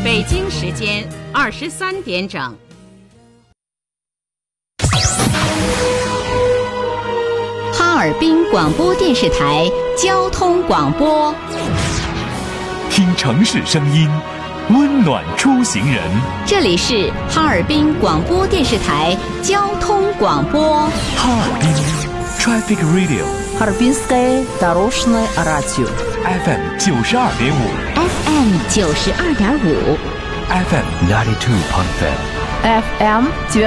北京时间23点整。 哈尔滨广播电视台交通广播， 听城市声音，温暖出行人。 这里是哈尔滨广播电视台交通广播。 哈尔滨 Traffic Radio， Харбинское дорожное радио FM 92.5 FM 92.5 FM 92.5 FM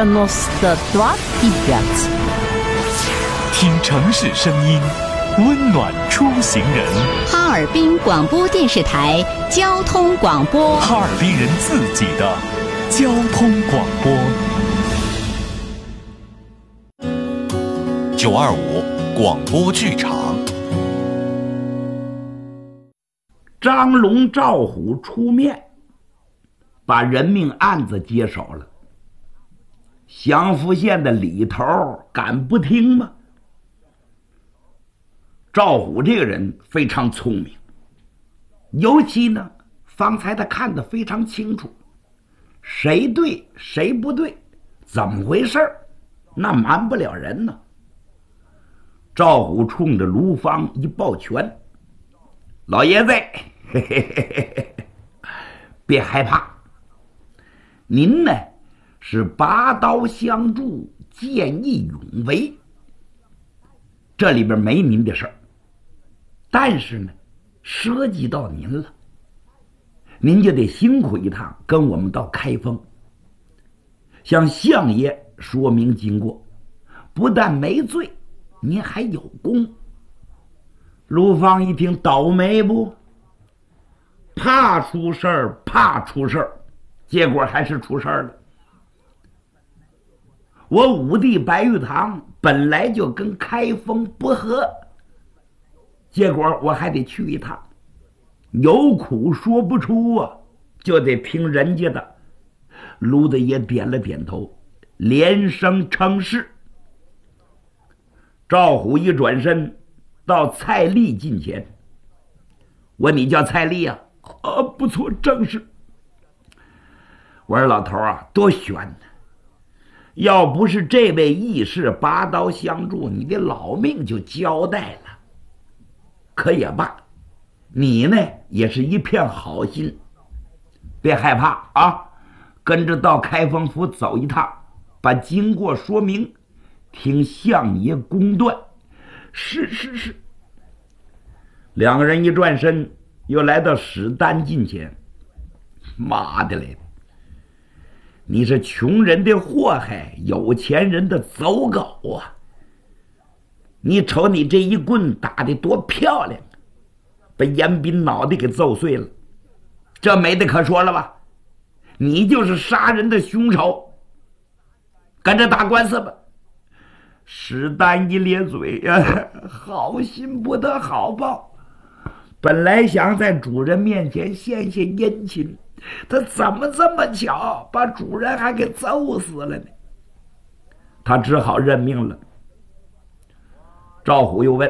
92.5。 听城市声音，温暖出行人。 哈尔滨广播电视台交通广播， 哈尔滨人自己的交通广播。925广播剧场， 张龙赵虎出面，把人命案子接手了。祥符县的李头敢不听吗？赵虎这个人非常聪明，尤其呢，方才他看得非常清楚，谁对谁不对，怎么回事那瞒不了人呢。赵虎冲着卢芳一抱拳：“老爷子，嘿嘿嘿嘿，别害怕，您呢是拔刀相助，见义勇为，这里边没您的事儿。但是呢，涉及到您了，您就得辛苦一趟，跟我们到开封，向相爷说明经过，不但没罪，您还有功。”卢芳一听，倒霉不？怕出事儿，怕出事儿，结果还是出事儿了。我五弟白玉堂本来就跟开封不和，结果我还得去一趟，有苦说不出啊，就得听人家的。卢大爷点了点头，连声称是。赵虎一转身到蔡丽近前，问：“你叫蔡丽啊？”“不错，正是。”我说：“老头啊，多悬呢！要不是这位义士拔刀相助，你的老命就交代了。可也罢，你呢也是一片好心，别害怕啊，跟着到开封府走一趟，把经过说明，听相爷公断。”“是。”两个人一转身，又来到史丹近前。“妈的嘞！你是穷人的祸害，有钱人的走狗啊！你瞅你这一棍打得多漂亮，把严彬脑袋给揍碎了，这没得可说了吧？你就是杀人的凶手，跟着打官司吧。”史丹一咧嘴呀，好心不得好报，本来想在主人面前献献殷勤，他怎么这么巧，把主人还给揍死了呢？他只好认命了。赵虎又问：“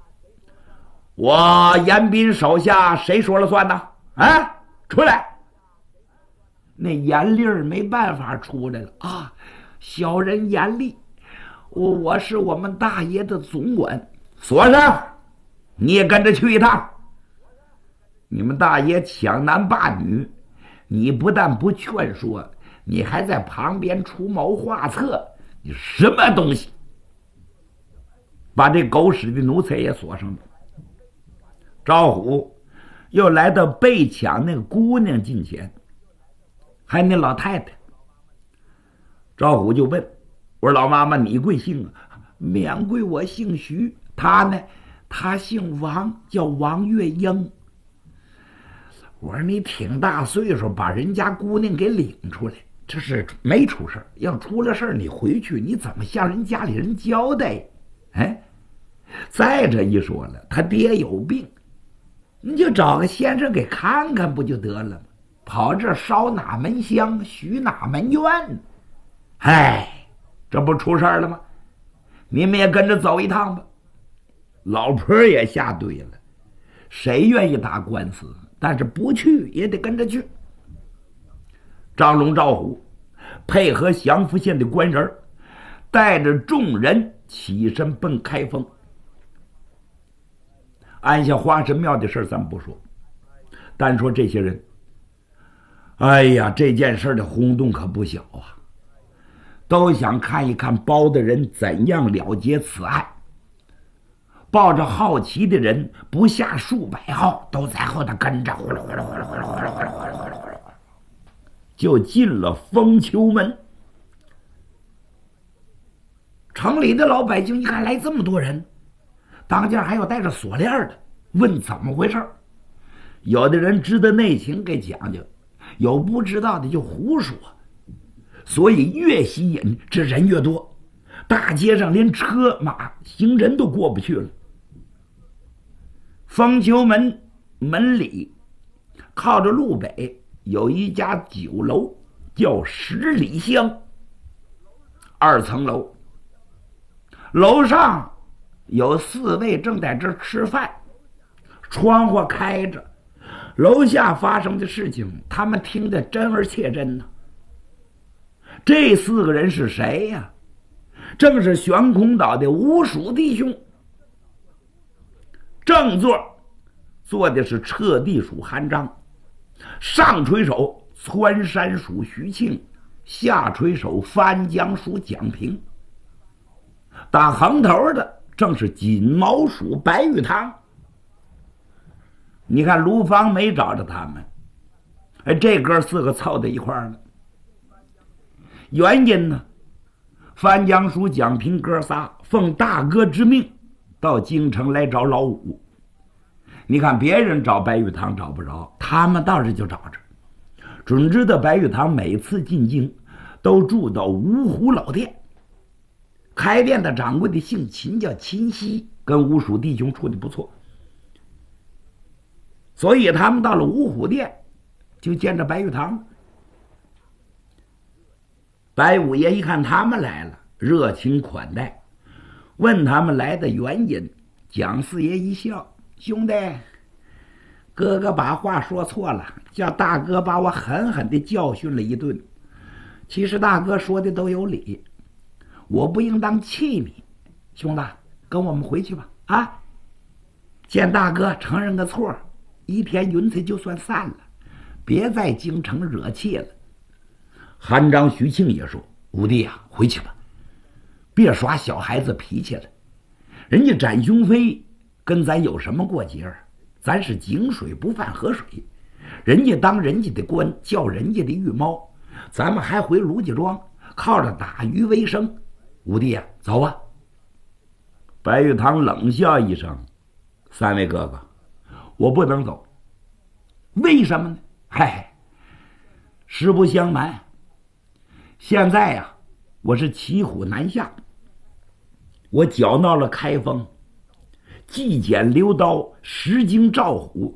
我严彬手下谁说了算呢？啊，出来！”那严厉儿没办法出来了啊，小人严厉，我是我们大爷的总管。锁上，你也跟着去一趟。你们大爷抢男霸女，你不但不劝说，你还在旁边出谋划策，你什么东西？把这狗屎的奴才也锁上了。赵虎又来到被抢那个姑娘近前，还有那老太太。赵虎就问：“我说老妈妈，你贵姓啊？”“免贵，我姓徐。”“他呢？”“他姓王，叫王月英。”我说：“你挺大岁数，把人家姑娘给领出来，这是没出事，要出了事你回去你怎么向人家里人交代？哎，再这一说了，他爹有病，你就找个先生给看看不就得了吗？跑这烧哪门香，许哪门愿？哎，这不出事了吗？你们也跟着走一趟吧。”老婆也下对了，谁愿意打官司？但是不去也得跟着去。 张龙赵虎配合祥符县的官人，带着众人起身奔开封。按下花神庙的事咱不说，单说这些人，哎呀，这件事的轰动可不小啊，都想看一看包大人怎样了结此案。抱着好奇的人不下数百号，都在后头跟着，呼噜呼噜呼噜呼噜呼噜呼噜呼噜呼噜呼噜，就进了封丘门。城里的老百姓一看来这么多人，当间还有带着锁链的，问怎么回事。有的人知道内情给讲讲，有不知道的就胡说，所以越吸引这人越多，大街上连车马行人都过不去了。封丘门门里靠着路北有一家酒楼，叫十里香，2层楼，楼上有4位正在这儿吃饭，窗户开着，楼下发生的事情他们听得真而切真呢。这4个人是谁呀？正是悬空岛的吴蜀弟兄。正座坐的是彻地属韩章，上垂手川山属徐庆，下垂手番江属蒋平。打横头的正是锦毛属白玉堂。你看卢芳没找着他们，这哥4个凑在一块儿了。原因呢，番江属蒋平哥仨奉大哥之命到京城来找老五。你看别人找白玉堂找不着，他们倒是就找着。准知道白玉堂每次进京都住到芜湖老店，开店的掌柜的姓秦，叫秦熙，跟吴蜀弟兄处的不错，所以他们到了芜湖店就见着白玉堂。白五爷一看他们来了，热情款待，问他们来的原因。蒋四爷一笑，兄弟，哥哥把话说错了，叫大哥把我狠狠地教训了一顿。其实大哥说的都有理，我不应当气你。兄弟，跟我们回去吧。啊，见大哥承认个错，一天云彩就算散了，别在京城惹气了。韩章、徐庆也说，五弟啊，回去吧，别耍小孩子脾气了。人家展雄飞跟咱有什么过节儿？咱是井水不犯河水，人家当人家的官，叫人家的御猫，咱们还回卢家庄靠着打鱼为生。五弟啊，走吧。白玉堂冷笑一声，3位哥哥，我不能走。为什么呢？嗨，实不相瞒，现在呀，我是骑虎难下，我搅闹了开封，祭剪刘刀，实经赵虎，